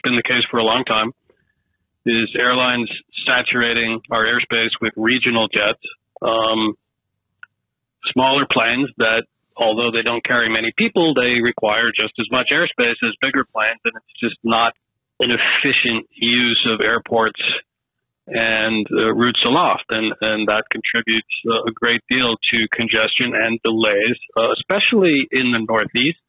been the case for a long time, is airlines saturating our airspace with regional jets, smaller planes that, although they don't carry many people, they require just as much airspace as bigger planes, and it's just not an efficient use of airports and routes aloft, and that contributes a great deal to congestion and delays, especially in the Northeast,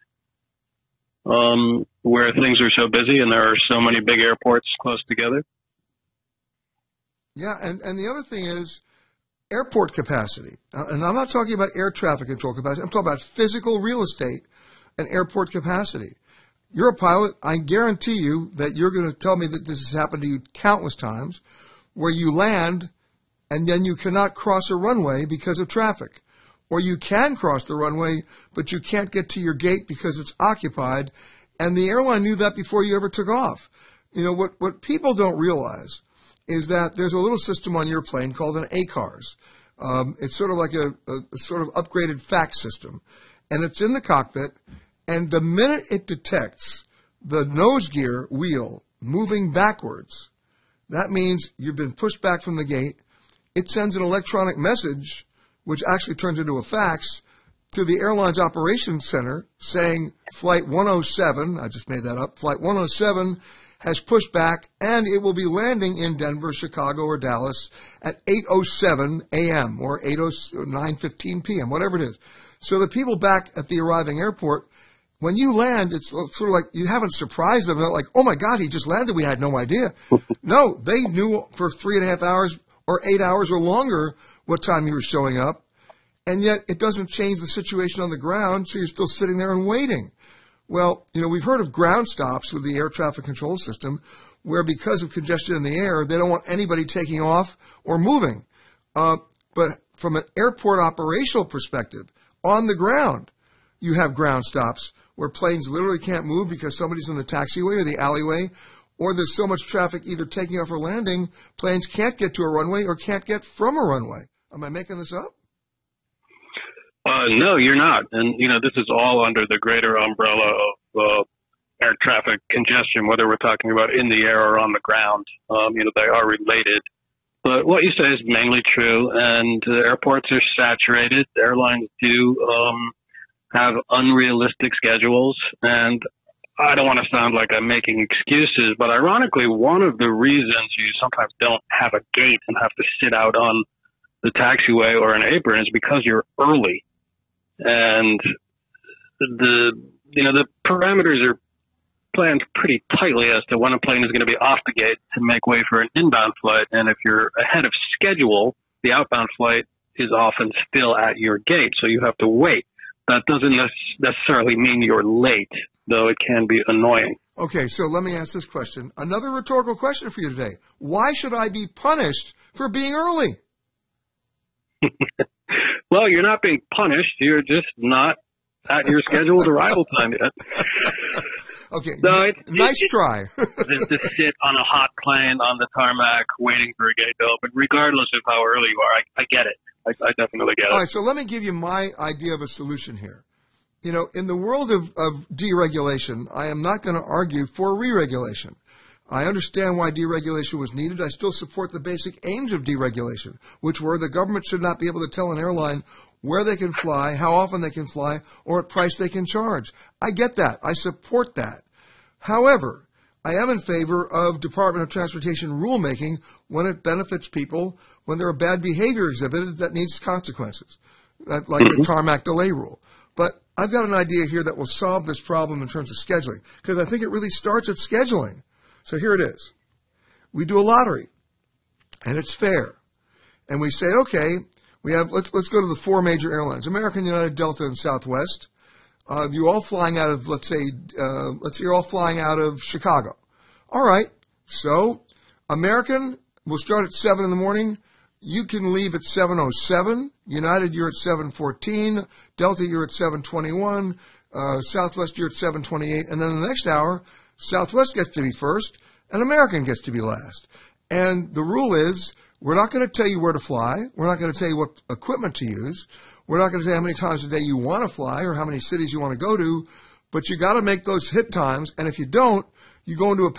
where things are so busy and there are so many big airports close together. Yeah, and the other thing is airport capacity. And I'm not talking about air traffic control capacity. I'm talking about physical real estate and airport capacity. You're a pilot. I guarantee you that you're going to tell me that this has happened to you countless times, where you land and then you cannot cross a runway because of traffic. Or you can cross the runway, but you can't get to your gate because it's occupied. And the airline knew that before you ever took off. You know, what people don't realize is that there's a little system on your plane called an ACARS. It's sort of like a sort of upgraded fax system. And it's in the cockpit. And the minute it detects the nose gear wheel moving backwards, that means you've been pushed back from the gate. It sends an electronic message, which actually turns into a fax, to the airline's operations center saying Flight 107, I just made that up, Flight 107 has pushed back and it will be landing in Denver, Chicago, or Dallas at 8:07 a.m. or 9:15 p.m., whatever it is. So the people back at the arriving airport, when you land, it's sort of like you haven't surprised them. They're like, oh, my God, he just landed. We had no idea. No, they knew for 3.5 hours or 8 hours or longer what time you were showing up. And yet it doesn't change the situation on the ground, so you're still sitting there and waiting. Well, you know, we've heard of ground stops with the air traffic control system where because of congestion in the air, they don't want anybody taking off or moving. But from an airport operational perspective, on the ground, you have ground stops where planes literally can't move because somebody's in the taxiway or the alleyway, or there's so much traffic either taking off or landing, planes can't get to a runway or can't get from a runway. Am I making this up? No, you're not. And, you know, this is all under the greater umbrella of air traffic congestion, whether we're talking about in the air or on the ground. You know, they are related. But what you say is mainly true, and airports are saturated. Airlines do have unrealistic schedules, and I don't want to sound like I'm making excuses, but ironically, one of the reasons you sometimes don't have a gate and have to sit out on the taxiway or an apron is because you're early. And the parameters are planned pretty tightly as to when a plane is going to be off the gate to make way for an inbound flight. And if you're ahead of schedule, the outbound flight is often still at your gate, so you have to wait. That doesn't necessarily mean you're late, though it can be annoying. Okay, so let me ask this question. Another rhetorical question for you today. Why should I be punished for being early? Well, you're not being punished. You're just not at your scheduled arrival time yet. Okay, so nice try. To sit on a hot plane on the tarmac waiting for a gate to open, regardless of how early you are. I get it. I definitely get it. All right, so let me give you my idea of a solution here. You know, in the world of deregulation, I am not going to argue for re-regulation. I understand why deregulation was needed. I still support the basic aims of deregulation, which were the government should not be able to tell an airline where they can fly, how often they can fly, or what price they can charge. I get that. I support that. However, I am in favor of Department of Transportation rulemaking when it benefits people, when there are bad behavior exhibited that needs consequences, like the tarmac delay rule. But I've got an idea here that will solve this problem in terms of scheduling, because I think it really starts at scheduling. So here it is. We do a lottery, and it's fair. And we say, okay, we have let's go to the four major airlines: American, United, Delta, and Southwest. You're all flying out of, let's say you're all flying out of Chicago. All right. So American will start at 7 in the morning. You can leave at 7:07. United, you're at 7:14. Delta, you're at 7:21. Southwest, you're at 7:28. And then the next hour, Southwest gets to be first, and American gets to be last. And the rule is, we're not going to tell you where to fly. We're not going to tell you what equipment to use. We're not going to tell you how many times a day you want to fly or how many cities you want to go to, but you got to make those hit times. And if you don't, you go into a